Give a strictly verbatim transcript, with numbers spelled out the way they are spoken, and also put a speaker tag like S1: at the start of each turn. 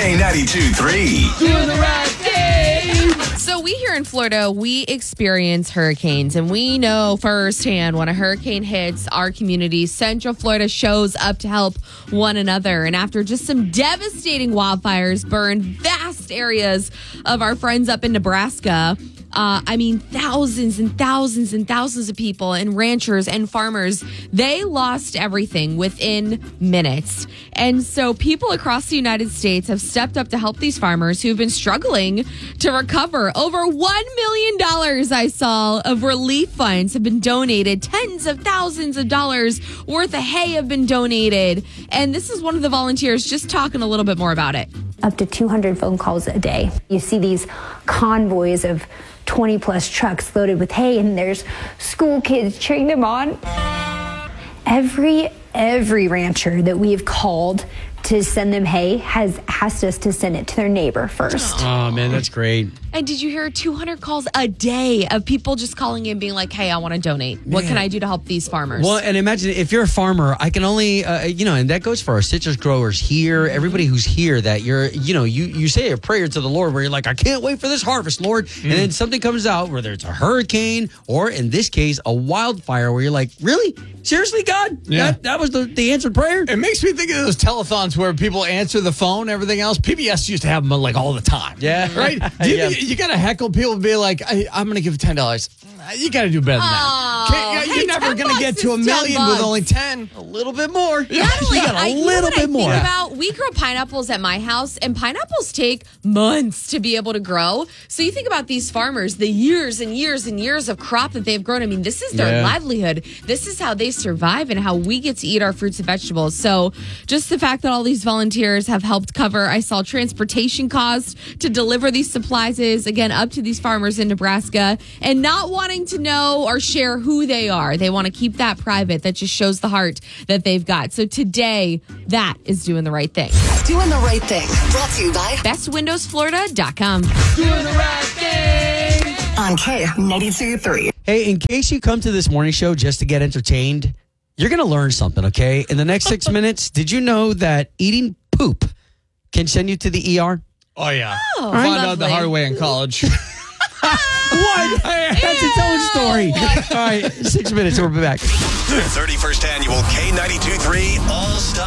S1: K ninety-two three.
S2: Doing the right thing.
S3: So we here in Florida, we experience hurricanes, and we know firsthand when a hurricane hits our community, Central Florida shows up to help one another. And after just some devastating wildfires burned vast areas of our friends up in Nebraska, Uh, I mean, thousands and thousands and thousands of people and ranchers and farmers, they lost everything within minutes. And so people across the United States have stepped up to help these farmers who've been struggling to recover. Over one million dollars, I saw, of relief funds have been donated. Tens of thousands of dollars worth of hay have been donated. And this is one of the volunteers just talking a little bit more about it.
S4: Up to two hundred phone calls a day. You see these convoys of twenty plus trucks loaded with hay, and there's school kids cheering them on. Every, every rancher that we've called to send them hay has asked us to send it to their neighbor first.
S5: Oh, man, that's great.
S3: And did you hear two hundred calls a day of people just calling in being like, hey, I want to donate. What
S5: Man.
S3: can I do to help these farmers?
S5: Well, and imagine if you're a farmer, I can only, uh, you know, and that goes for our citrus growers here, everybody who's here, that you're, you know, you, you say a prayer to the Lord where you're like, I can't wait for this harvest, Lord. Mm. And then something comes out, whether it's a hurricane or in this case, a wildfire, where you're like, really? Seriously, God?
S6: Yeah.
S5: That, that was the, the answered prayer?
S6: It makes me think of those telethons where people answer the phone, everything else. P B S used to have them like all the time.
S5: Yeah.
S6: Right? Do you,
S5: Yeah.
S6: you got to heckle people and be like, I, I'm going to give ten dollars. You got to do better than
S3: Oh,
S6: that. Can't-
S3: hey,
S6: you're never
S3: ten
S6: going to get
S3: bucks
S6: to a
S3: is ten
S6: million with
S3: bucks.
S6: only ten.
S5: A little bit more.
S3: Not only,
S5: you got a
S3: I, you know
S5: little
S3: what
S5: bit
S3: I
S5: more.
S3: think about? We grow pineapples at my house, and pineapples take months to be able to grow. So you think about these farmers, the years and years and years of crop that they've grown. I mean, this is their
S5: Yeah.
S3: livelihood. This is how they survive and how we get to eat our fruits and vegetables. So just the fact that all these volunteers have helped cover, I saw transportation costs to deliver these supplies is, again, up to these farmers in Nebraska, and not wanting to know or share who they are. They want to keep that private. That just shows the heart that they've got. So today, that is doing the right thing.
S7: Doing the right thing. Brought to you by
S3: best windows florida dot com.
S2: Doing the right thing.
S7: on K ninety-two three.
S5: Hey, in case you come to this morning show just to get entertained, you're going to learn something, okay? In the next six minutes, did you know that eating poop can send you to the E R?
S6: Oh, yeah.
S3: Oh,
S6: Found out the
S3: lovely.
S6: hard way in college.
S5: What? That's its own story. All right, six minutes, we'll be back.
S1: The thirty-first annual K ninety-two three All-Star